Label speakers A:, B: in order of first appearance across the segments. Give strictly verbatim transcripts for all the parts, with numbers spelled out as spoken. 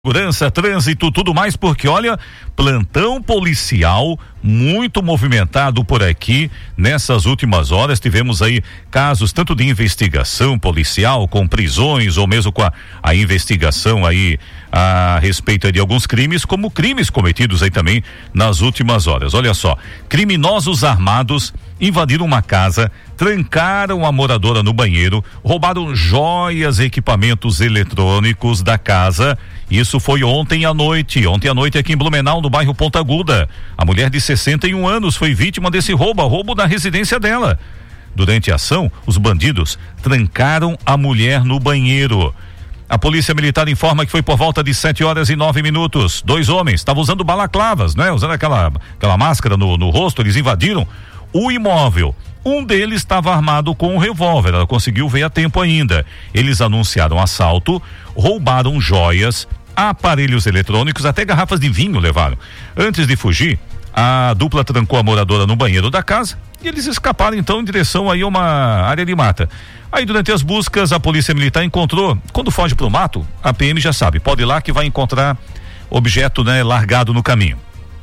A: Segurança, trânsito, tudo mais, porque olha, plantão policial muito movimentado por aqui nessas últimas horas. Tivemos aí casos tanto de investigação policial com prisões ou mesmo com a, a investigação aí a respeito de alguns crimes, como crimes cometidos aí também nas últimas horas. Olha só, criminosos armados invadiram uma casa, trancaram a moradora no banheiro, roubaram joias e equipamentos eletrônicos da casa. Isso foi ontem à noite, ontem à noite aqui em Blumenau, no bairro Ponta Aguda. A mulher de sessenta e um anos foi vítima desse roubo, roubo da residência dela. Durante a ação, os bandidos trancaram a mulher no banheiro. A polícia militar informa que foi por volta de sete horas e nove minutos. Dois homens estavam usando balaclavas, né? Usando aquela, aquela máscara no, no rosto, eles invadiram o imóvel. Um deles estava armado com um revólver, ela conseguiu ver a tempo ainda. Eles anunciaram assalto, roubaram joias, aparelhos eletrônicos, até garrafas de vinho levaram. Antes de fugir, a dupla trancou a moradora no banheiro da casa e eles escaparam então em direção aí a uma área de mata. Aí durante as buscas a polícia militar encontrou, quando foge pro mato, a P M já sabe, pode ir lá que vai encontrar objeto, né, largado no caminho.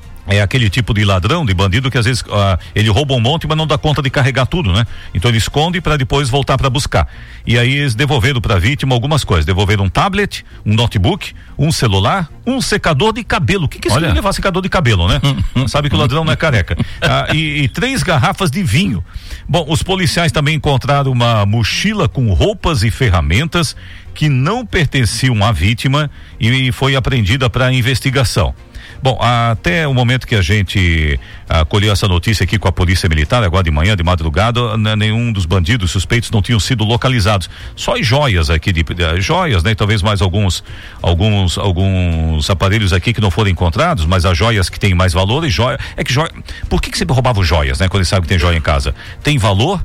A: É aquele tipo de ladrão, de bandido que às vezes uh, ele rouba um monte, mas não dá conta de carregar tudo, né? Então ele esconde para depois voltar para buscar. E aí eles devolveram para a vítima algumas coisas. Devolveram um tablet, um notebook, um celular, um secador de cabelo. O que que é isso? Levar secador de cabelo, né? Sabe que o ladrão não é careca. Ah, e, e três garrafas de vinho. Bom, os policiais também encontraram uma mochila com roupas e ferramentas que não pertenciam à vítima e foi apreendida para investigação. Bom, até o momento que a gente ah, colheu essa notícia aqui com a polícia militar, agora de manhã, de madrugada, né, nenhum dos bandidos suspeitos não tinham sido localizados. Só as joias aqui, de, de joias, né? Talvez mais alguns, alguns, alguns aparelhos aqui que não foram encontrados, mas as joias que têm mais valor e joia. É que joia. Por que que sempre roubavam joias, né? Quando eles sabem que tem joia em casa? Tem valor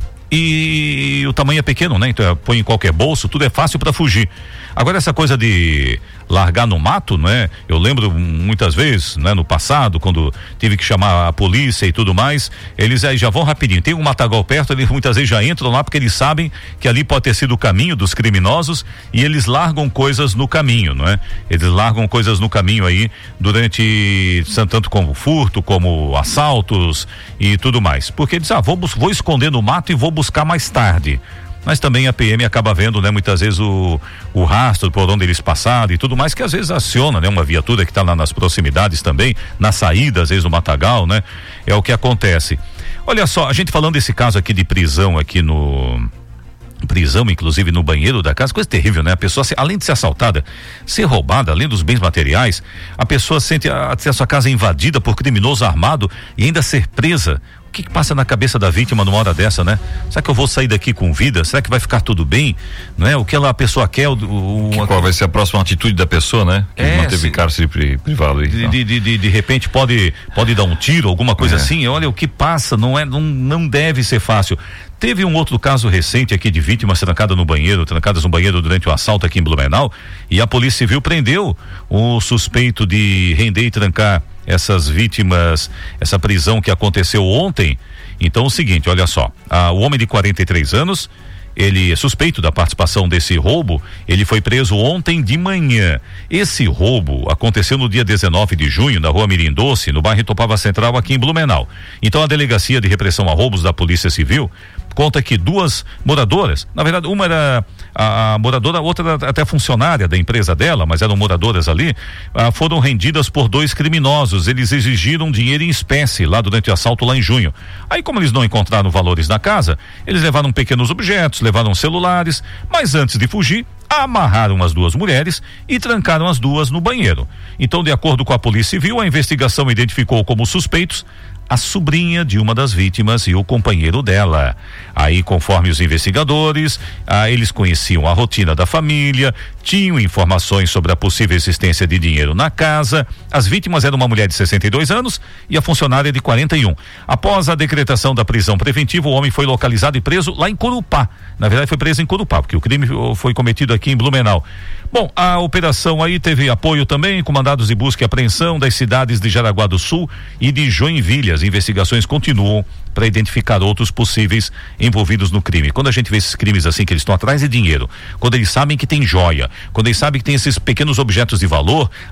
A: e o tamanho é pequeno, né? Então põe em qualquer bolso, tudo é fácil para fugir. Agora essa coisa de largar no mato, né? Eu lembro muitas vezes, né? No passado, quando tive que chamar a polícia e tudo mais, eles aí já vão rapidinho, tem um matagal perto, eles muitas vezes já entram lá porque eles sabem que ali pode ter sido o caminho dos criminosos e eles largam coisas no caminho, não é? Eles largam coisas no caminho aí durante, tanto como furto, como assaltos e tudo mais, porque eles, ah, vou, vou esconder no mato e vou buscar mais tarde. Mas também a P M acaba vendo, né, muitas vezes o, o rastro por onde eles passaram e tudo mais, que às vezes aciona, né, uma viatura que está lá nas proximidades também, na saída, às vezes no matagal, né? É o que acontece. Olha só, a gente falando desse caso aqui de prisão aqui no prisão, inclusive no banheiro da casa, coisa terrível, né? A pessoa, além de ser assaltada, ser roubada, além dos bens materiais, a pessoa sente a, ter a sua casa invadida por criminoso armado e ainda ser presa. O que que passa na cabeça da vítima numa hora dessa, né? Será que eu vou sair daqui com vida? Será que vai ficar tudo bem? Não é? O que ela, a pessoa quer, o, o,
B: que, qual vai ser a próxima atitude da pessoa, né? Que é, manteve cárcere privado aí.
A: De, de, de, de, de repente pode, pode dar um tiro, alguma coisa é. assim. Olha, o que passa não é, não, não deve ser fácil. Teve um outro caso recente aqui de vítimas trancadas no banheiro, trancadas no banheiro durante o assalto aqui em Blumenau, e a Polícia Civil prendeu o suspeito de render e trancar essas vítimas, essa prisão que aconteceu ontem. Então, o seguinte, olha só, ah, o homem de quarenta e três anos, ele é suspeito da participação desse roubo, ele foi preso ontem de manhã. Esse roubo aconteceu no dia dezenove de junho, na rua Mirim Doce, no bairro Topava Central, aqui em Blumenau. Então, a Delegacia de Repressão a Roubos da Polícia Civil conta que duas moradoras, na verdade uma era a, a moradora, outra era até funcionária da empresa dela, mas eram moradoras ali, ah, foram rendidas por dois criminosos. Eles exigiram dinheiro em espécie lá durante o assalto lá em junho. Aí, como eles não encontraram valores na casa, eles levaram pequenos objetos, levaram celulares, mas antes de fugir, amarraram as duas mulheres e trancaram as duas no banheiro. Então, de acordo com a Polícia Civil, a investigação identificou como suspeitos a sobrinha de uma das vítimas e o companheiro dela. Aí, conforme os investigadores, ah, eles conheciam a rotina da família, tinham informações sobre a possível existência de dinheiro na casa. As vítimas eram uma mulher de sessenta e dois anos e a funcionária de quarenta e um. Após a decretação da prisão preventiva, o homem foi localizado e preso lá em Corupá. Na verdade, foi preso em Corupá, porque o crime foi cometido aqui aqui em Blumenau. Bom, a operação aí teve apoio também com mandados de busca e apreensão das cidades de Jaraguá do Sul e de Joinville. As investigações continuam para identificar outros possíveis envolvidos no crime. Quando a gente vê esses crimes assim, que eles estão atrás de dinheiro, quando eles sabem que tem joia, quando eles sabem que tem esses pequenos objetos de valor,